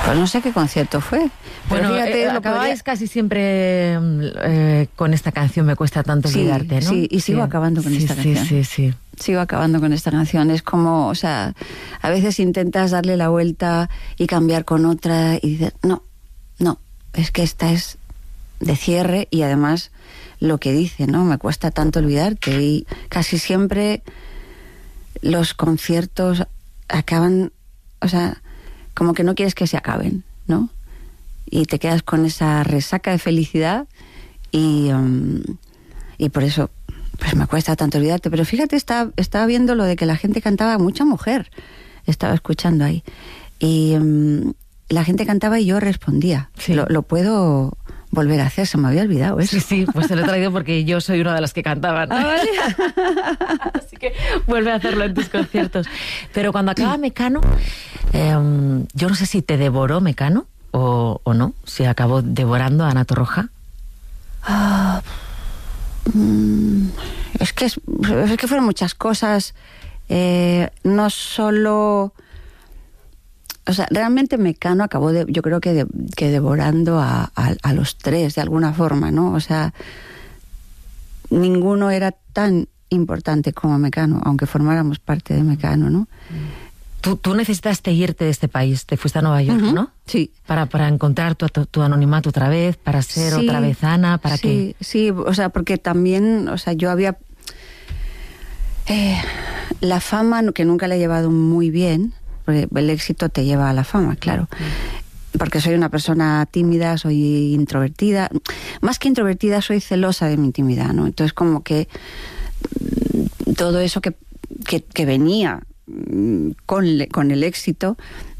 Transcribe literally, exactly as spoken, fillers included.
Pues no sé qué concierto fue. Bueno, pero fíjate, eh, lo acabáis podría... casi siempre eh, con esta canción, Me cuesta tanto sí, olvidarte, ¿no? Sí, y sigo sí. acabando con sí, esta sí, canción. Sí, sí, sí. Sigo acabando con esta canción. Es como, o sea, a veces intentas darle la vuelta y cambiar con otra y dices, no, no, es que esta es de cierre y además lo que dice, ¿no? Me cuesta tanto olvidarte y casi siempre los conciertos acaban, o sea, como que no quieres que se acaben, ¿no? Y te quedas con esa resaca de felicidad y, um, y por eso pues me cuesta tanto olvidarte. Pero fíjate, estaba, estaba viendo lo de que la gente cantaba, mucha mujer estaba escuchando ahí, y um, la gente cantaba y yo respondía. Sí. Lo, lo puedo volver a hacer, se me había olvidado eso. Sí, sí, pues te lo he traído porque yo soy una de las que cantaban. Ah, ¿vale? Así que vuelve a hacerlo en tus conciertos. Pero cuando acaba Mecano, eh, yo no sé si te devoró Mecano o, o no, si acabó devorando a Ana Torroja. Ah, mm, es que es, es que fueron muchas cosas, eh, no solo... O sea, realmente Mecano acabó, de, yo creo que, de, que devorando a, a, a los tres, de alguna forma, ¿no? O sea, ninguno era tan importante como Mecano, aunque formáramos parte de Mecano, ¿no? Tú, tú necesitaste irte de este país, te fuiste a Nueva York, uh-huh. ¿no? Sí. Para, para encontrar tu, tu, tu anonimato otra vez, para ser sí, otra vez Ana, ¿para sí, qué? Sí, o sea, porque también, o sea, yo había... Eh, la fama, que nunca la he llevado muy bien... Porque el éxito te lleva a la fama, claro. Porque soy una persona tímida, soy introvertida. Más que introvertida, soy celosa de mi intimidad, ¿no? Entonces, como que todo eso que, que, que venía con, con el éxito,